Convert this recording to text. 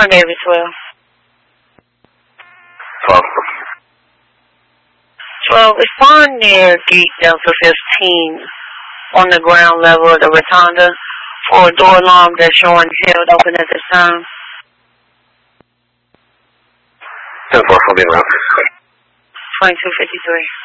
Navy 12. 12. 12, respond near gate Delta 15 on the ground level of the rotunda for a door alarm that's showing held open at this time. 10-4, will be around. 2253.